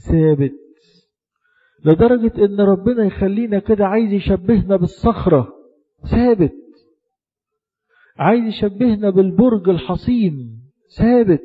ثابت، لدرجة ان ربنا يخلينا كده عايز يشبهنا بالصخرة، ثابت. عايز يشبهنا بالبرج الحصين، ثابت.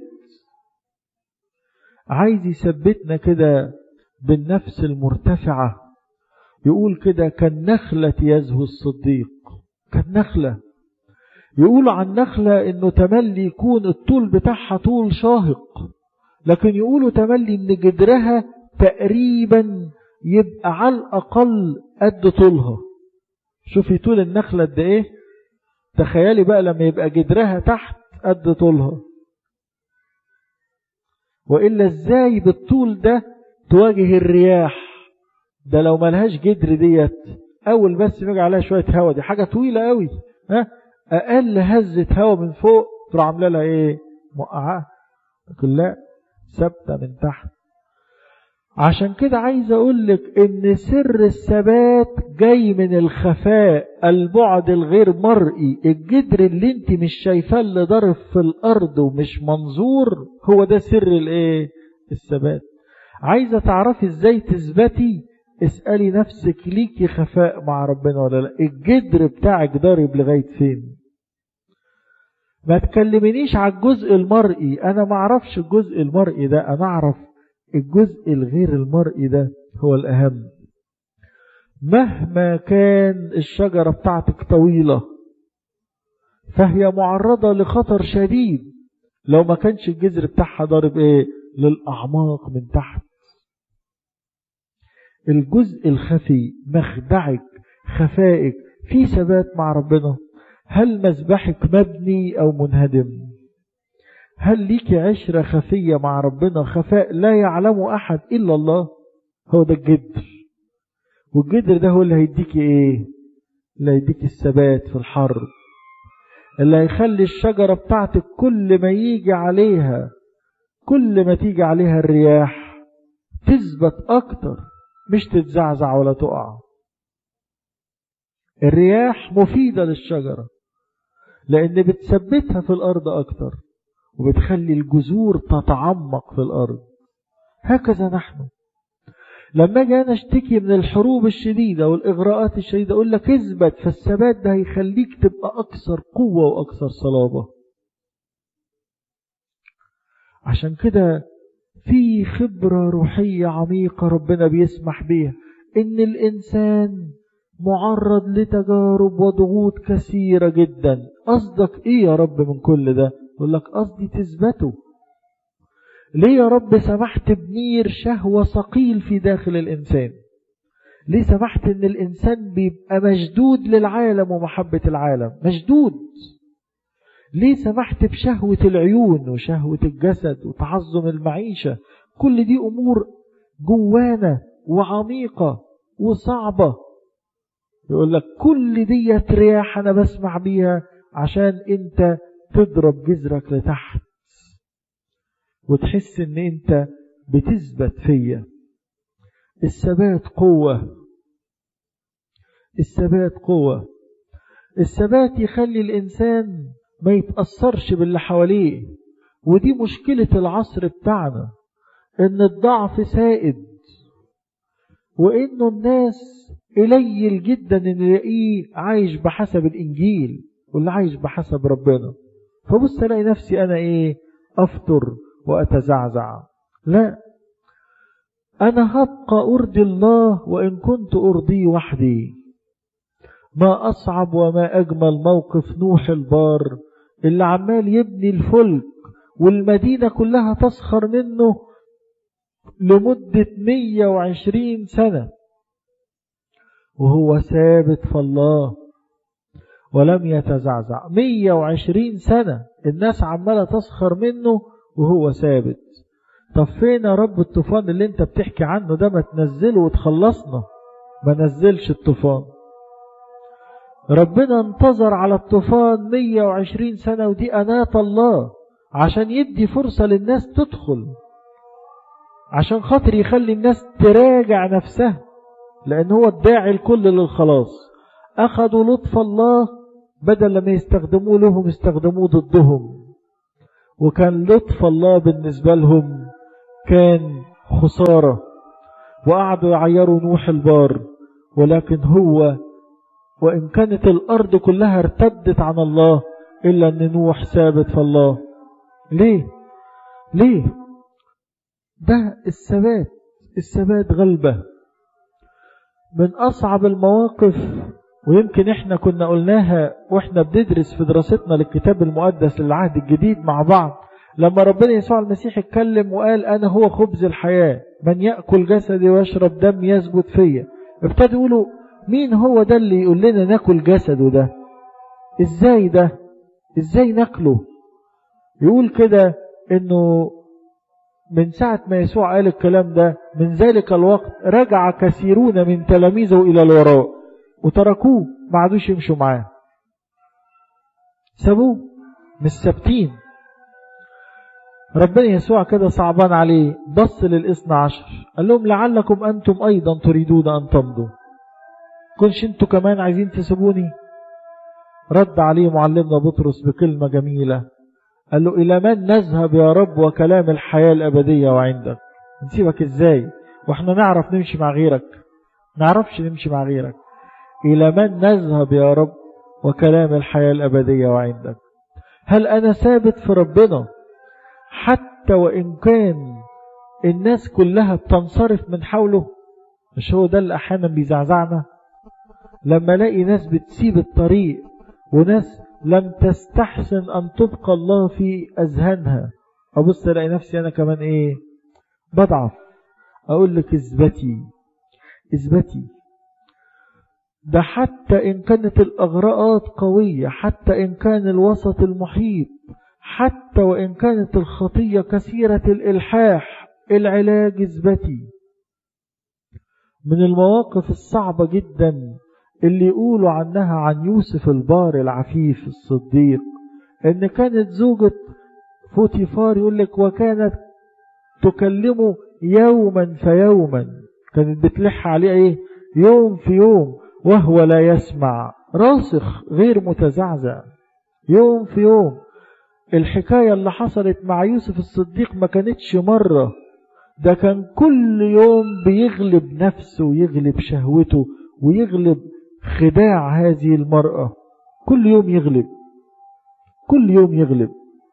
عايز يثبتنا كده بالنفس المرتفعة. يقول كده كالنخلة يزهو الصديق، كالنخلة. يقولوا عن نخلة انه تملي يكون الطول بتاعها طول شاهق، لكن يقولوا تملي ان جدرها تقريبا يبقى على الاقل قد طولها. شوفي طول النخلة قد ايه، تخيلي بقى لما يبقى جدرها تحت قد طولها. وإلا ازاي بالطول ده تواجه الرياح؟ ده لو ملهاش جدر ديت اول بس بيجي عليها شوية هوا، دي حاجة طويلة قوي، اقل هزة هوا من فوق تروح عامله لها ايه؟ موقعاه. لكن لا، ثابته من تحت. عشان كده عايز اقول لك ان سر الثبات جاي من الخفاء، البعد الغير مرئي. الجدر اللي انت مش شايفاه اللي ضارب في الارض ومش منظور، هو ده سر الايه؟ الثبات. عايزه تعرفي ازاي تثبتي؟ اسألي نفسك، ليكي خفاء مع ربنا ولا لا؟ الجدر بتاعك ضارب لغاية فين؟ ما تكلمنيش على الجزء المرئي، انا ما اعرفش الجزء المرئي ده، انا اعرف الجزء الغير المرئي ده هو الاهم. مهما كان الشجرة بتاعتك طويلة فهي معرضة لخطر شديد لو ما كانش الجذر بتاعها ضارب ايه؟ للأعماق من تحت. الجزء الخفي، مخدعك، خفائك، في ثبات مع ربنا. هل مذبحك مبني أو منهدم؟ هل ليك عشرة خفية مع ربنا، خفاء لا يعلم أحد إلا الله؟ هو ده الجدر. والجدر ده هو اللي هيديك إيه؟ اللي هيديك الثبات في الحرب، اللي هيخلي الشجرة بتاعتك كل ما يجي عليها، كل ما تيجي عليها الرياح تثبت أكتر، مش تتزعزع ولا تقع. الرياح مفيدة للشجرة لأن بتثبتها في الأرض أكتر، وبتخلي الجذور تتعمق في الأرض. هكذا نحن لما جانا نشتكي من الحروب الشديدة والإغراءات الشديدة، أقول لك اثبت، فالثبات ده هيخليك تبقى أكثر قوة وأكثر صلابة. عشان كده في خبرة روحية عميقة ربنا بيسمح بيها، إن الإنسان معرض لتجارب وضغوط كثيرة جدا. قصدك إيه يا رب من كل ده؟ يقول لك قصدي تثبته. ليه يا رب سمحت بنير شهوة ثقيل في داخل الإنسان؟ ليه سمحت إن الإنسان بيبقى مشدود للعالم ومحبة العالم؟ مشدود. ليه سمحت بشهوة العيون وشهوة الجسد وتعظم المعيشة؟ كل دي أمور جوانا وعميقة وصعبة. يقول لك كل دي رياح أنا بسمع بيها عشان أنت تضرب جذرك لتحت وتحس أن أنت بتثبت فيا. الثبات قوة، الثبات قوة. الثبات يخلي الإنسان ما يتأثرش باللي حواليه. ودي مشكلة العصر بتاعنا، ان الضعف سائد، وانه الناس قليل جدا ان يلاقيه عايش بحسب الانجيل واللي عايش بحسب ربنا. فبص الاقي نفسي انا ايه؟ افطر واتزعزع. لا، انا هبقى ارضي الله وان كنت ارضي وحدي. ما أصعب وما أجمل موقف نوح البار اللي عمال يبني الفلك والمدينة كلها تسخر منه لمدة 120 سنة وهو ثابت في الله ولم يتزعزع. 120 سنة الناس عمالة تسخر منه وهو ثابت. طب فين يا رب الطوفان اللي انت بتحكي عنه ده؟ ما تنزله وتخلصنا. ما نزلش الطوفان. ربنا انتظر على الطوفان 120 سنة، ودي أناة الله عشان يدي فرصة للناس تدخل، عشان خاطر يخلي الناس تراجع نفسها، لأن هو الداعي الكل للخلاص. أخذوا لطف الله بدل ما يستخدموه لهم استخدموه ضدهم، وكان لطف الله بالنسبة لهم كان خسارة. وقعدوا يعيروا نوح البار، ولكن هو وإن كانت الأرض كلها ارتدت عن الله إلا أن نوح ثابت في الله. ليه؟ ليه؟ ده الثبات غلبة. من أصعب المواقف، ويمكن احنا كنا قلناها واحنا بندرس في دراستنا للكتاب المقدس للعهد الجديد مع بعض، لما ربنا يسوع المسيح اتكلم وقال أنا هو خبز الحياة، من يأكل جسدي ويشرب دم يثبت فيا. ابتدوا يقولوا مين هو ده اللي يقول لنا ناكل جسده ده؟ ازاي ده؟ ازاي ناكله؟ يقول كده انه من ساعة ما يسوع قال الكلام ده، من ذلك الوقت رجع كثيرون من تلاميذه إلى الوراء وتركوه، ما عادوش يمشوا معاه، سابوه، مش ثابتين. ربنا يسوع كده صعبان عليه، بص لل12 قال لهم لعلكم أنتم أيضا تريدون أن تمضوا، كنش أنتوا كمان عايزين تسيبوني؟ رد عليه معلمنا بطرس بكلمة جميلة، قال له إلى من نذهب يا رب وكلام الحياة الأبدية وعندك؟ نسيبك إزاي وإحنا نعرف نمشي مع غيرك؟ نعرفش نمشي مع غيرك. إلى من نذهب يا رب وكلام الحياة الأبدية وعندك؟ هل أنا ثابت في ربنا حتى وإن كان الناس كلها بتنصرف من حوله؟ مش هو ده اللي أحيانا بيزعزعنا؟ لما الاقي ناس بتسيب الطريق وناس لم تستحسن أن تبقى الله في أذهانها، أبص ألاقي نفسي أنا كمان إيه؟ بضعف. أقول لك اثبتي. ده حتى إن كانت الأغراءات قوية، حتى إن كان الوسط المحيط، حتى وإن كانت الخطية كثيرة الإلحاح، العلاج اثبتي. من المواقف الصعبة جدا اللي يقولوا عنها عن يوسف البار العفيف الصديق، ان كانت زوجة فوتيفار يقول لك وكانت تكلمه يوما فيوما، كانت بتلح عليه ايه؟ يوم في يوم، وهو لا يسمع، راسخ غير متزعزع، يوم في يوم. الحكاية اللي حصلت مع يوسف الصديق ما كانتش مرة، ده كان كل يوم بيغلب نفسه ويغلب شهوته ويغلب خداع هذه المرأة، كل يوم يغلب.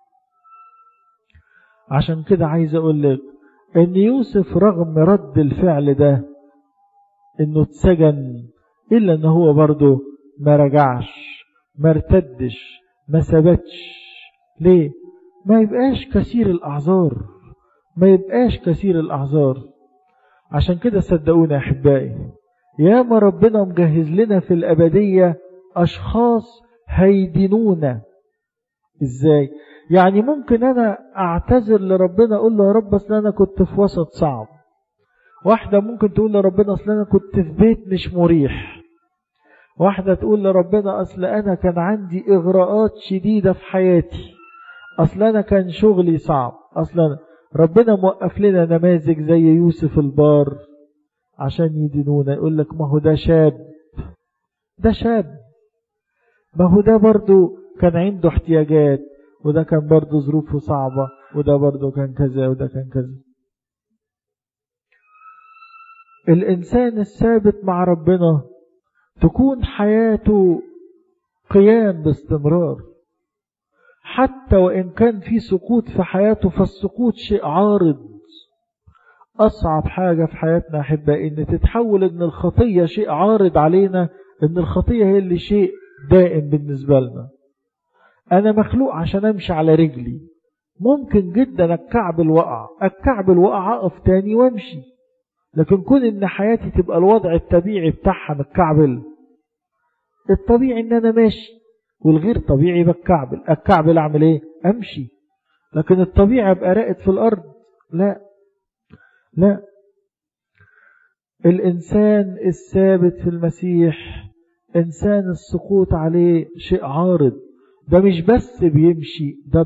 عشان كده عايز اقول لك ان يوسف رغم رد الفعل ده انه اتسجن، الا ان هو برضه ما رجعش، ما ارتدش، ما ثبتش. ليه؟ ما يبقاش كثير الاعذار. عشان كده صدقوني يا احبائي، ياما ربنا مجهز لنا في الأبدية أشخاص هيدينونا. إزاي؟ يعني ممكن أنا أعتذر لربنا أقول له يا رب أصل أنا كنت في وسط صعب. واحدة ممكن تقول لربنا أصل أنا كنت في بيت مش مريح. واحدة تقول لربنا أصل أنا كان عندي إغراءات شديدة في حياتي، أصل أنا كان شغلي صعب، أصل ربنا موقف لنا نماذج زي يوسف البار عشان يدينونا. يقول لك ما هو ده شاب، ما هو ده برضو كان عنده احتياجات، وده كان برضو ظروفه صعبة، وده برضو كان كذا وده كان كذا. الإنسان الثابت مع ربنا تكون حياته قيام باستمرار، حتى وإن كان في سقوط في حياته، فالسقوط شيء عارض. أصعب حاجة في حياتنا أحبائي إن تتحول إن الخطية شيء عارض علينا، إن الخطية هي اللي شيء دائم بالنسبة لنا. أنا مخلوق عشان أمشي على رجلي، ممكن جدا أتكعبل وقع أقف تاني وأمشي، لكن كون إن حياتي تبقى الوضع الطبيعي بتاعها متكعبل. الطبيعي إن أنا ماشي، والغير طبيعي أتكعبل أعمل إيه؟ أمشي. لكن الطبيعي أبقى راقد في الأرض؟ لا. الإنسان الثابت في المسيح إنسان السقوط عليه شيء عارض. ده مش بس بيمشي، ده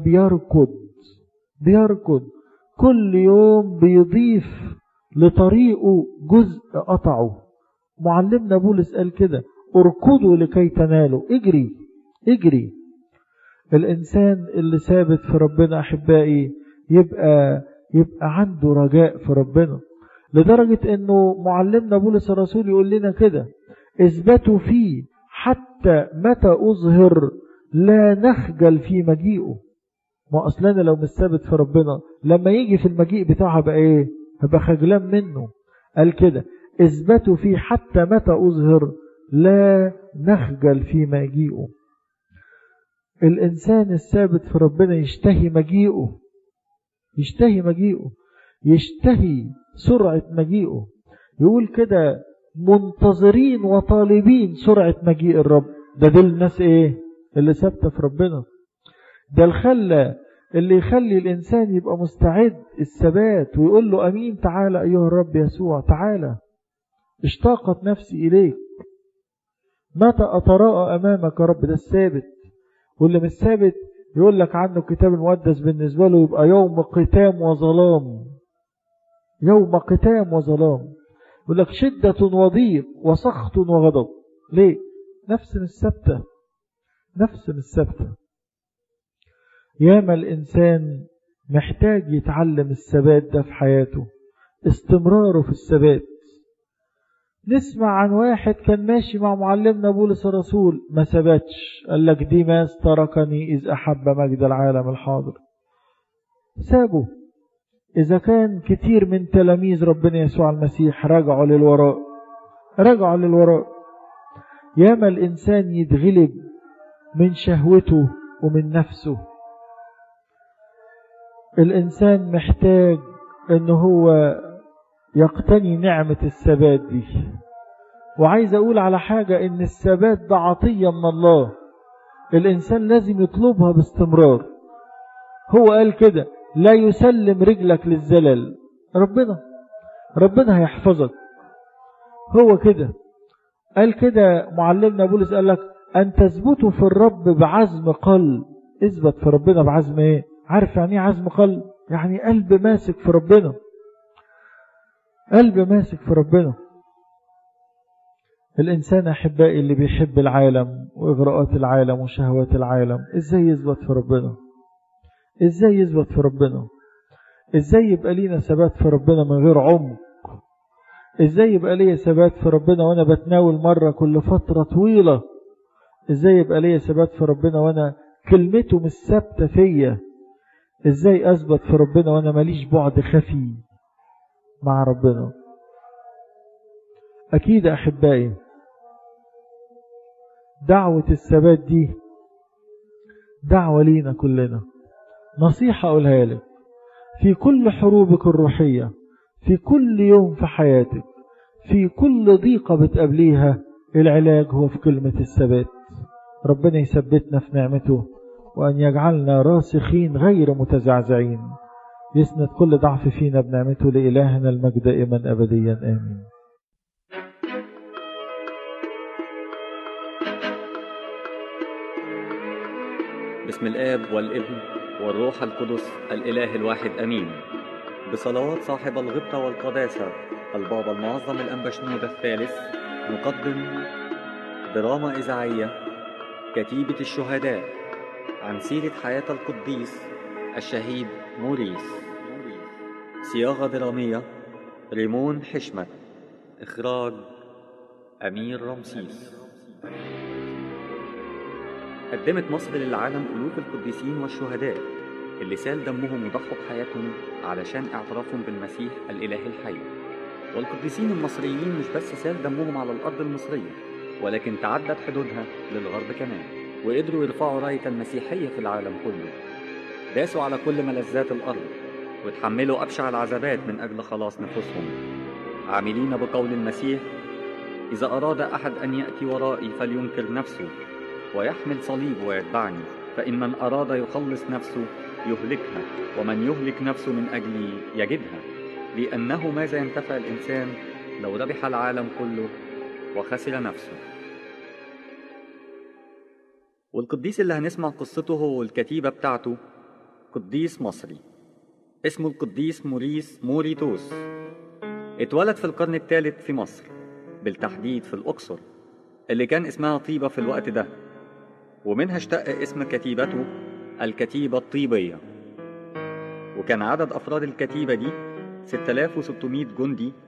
بيركض كل يوم، بيضيف لطريقه جزء قطعه. معلمنا بولس قال كده اركضوا لكي تنالوا، اجري. الإنسان اللي ثابت في ربنا أحبائي يبقى عنده رجاء في ربنا. لدرجة انه معلمنا بولس الرسول يقول لنا كده: اثبتوا فيه حتى متى أظهر لا نخجل في مجيئه. ما أصلنا لو مش ثابت في ربنا لما يجي في المجيء بتاعها بقى ايه؟ هبقى خجلان منه. قال كده: اثبتوا فيه حتى متى أظهر لا نخجل في مجيئه. الإنسان الثابت في ربنا يشتهي مجيئه، يشتهي مجيئه، يشتهي سرعة مجيئه. يقول كده: منتظرين وطالبين سرعة مجيء الرب. ده الناس ايه؟ اللي ثابتة في ربنا. ده اللي يخلي الإنسان يبقى مستعد الثبات ويقول له: أمين، تعالى أيها الرب يسوع، تعالى، اشتاقت نفسي إليك، متى أتراءى أمامك يا رب. ده الثابت. واللي مش ثابت يقول لك عنه الكتاب المقدس بالنسبة له يبقى يوم قتام وظلام، يوم قتام وظلام. يقول لك شدة وضيق وسخط وغضب. ليه؟ نفس مش ثابتة، نفس مش ثابتة. ياما الإنسان محتاج يتعلم الثبات ده في حياته، استمراره في الثبات. نسمع عن واحد كان ماشي مع معلمنا بولس الرسول ما ثبتش، قال لك: ديماس تركني إذ أحب مجد العالم الحاضر. سابه. إذا كان كتير من تلاميذ ربنا يسوع المسيح رجعوا للوراء، رجعوا للوراء. ياما الإنسان يتغلب من شهوته ومن نفسه. الإنسان محتاج أنه هو يقتني نعمة الثبات دي. وعايز أقول على حاجة: إن الثبات ده عطية من الله، الإنسان لازم يطلبها باستمرار. هو قال كده: لا يسلم رجلك للزلل. ربنا هيحفظك. هو كده قال كده معلمنا بولس، قال لك: أن تثبتوا في الرب بعزم قلب. اثبت في ربنا بعزم ايه؟ عارف يعني ايه عزم قلب؟ يعني قلب ماسك في ربنا، قلب ماسك في ربنا. الإنسان أحبائي اللي بيحب العالم وإغراءات العالم وشهوات العالم، إزاي يثبت في ربنا؟ إزاي يثبت في ربنا؟ إزاي يبقى لينا ثبات في ربنا من غير عمق؟ إزاي يبقى لي ثبات في ربنا وأنا بتناول مرة كل فترة طويلة؟ إزاي يبقى لي ثبات في ربنا وأنا كلمته مش ثابتة فيا؟ إزاي أثبت في ربنا وأنا ماليش بعد خفي مع ربنا؟ أكيد أحبائي دعوة الثبات دي دعوة لينا كلنا. نصيحة أقولها لك: في كل حروبك الروحية، في كل يوم في حياتك، في كل ضيقة بتقابليها، العلاج هو في كلمة الثبات. ربنا يثبتنا في نعمته، وأن يجعلنا راسخين غير متزعزعين، يسند كل ضعف فينا بنعمته. لإلهنا المجد دائما أبديا آمين. باسم الآب والابن والروح القدس الإله الواحد أمين. بصلوات صاحب الغبطة والقداسة البابا المعظم الأنبا شنودة الثالث، نقدم دراما إذاعية كتيبة الشهداء عن سيرة حياة القديس الشهيد موريس. صياغة درامية ريمون حشمت. إخراج أمير رمسيس. قدمت مصر للعالم ألوف القديسين والشهداء اللي سال دمهم وضحوا بحياتهم علشان اعترافهم بالمسيح الإله الحي. والقديسين المصريين مش بس سال دمهم على الأرض المصرية، ولكن تعدت حدودها للغرب كمان، وقدروا يرفعوا راية المسيحية في العالم كله. داسوا على كل ملذات الأرض وتحملوا أبشع العذابات من أجل خلاص نفوسهم، عاملين بقول المسيح: إذا أراد أحد أن يأتي ورائي فلينكر نفسه ويحمل صليب ويتبعني، فإن من أراد يخلص نفسه يهلكها، ومن يهلك نفسه من أجلي يجدها. لأنه ماذا ينتفع الإنسان لو ربح العالم كله وخسر نفسه؟ والقديس اللي هنسمع قصته هو الكتيبة بتاعته قديس مصري اسمه القديس موريس موريتوس. اتولد في القرن الثالث في مصر، بالتحديد في الأقصر اللي كان اسمها طيبة في الوقت ده، ومنها اشتق اسم كتيبته الكتيبة الطيبية. وكان عدد أفراد الكتيبة دي 6600 جندي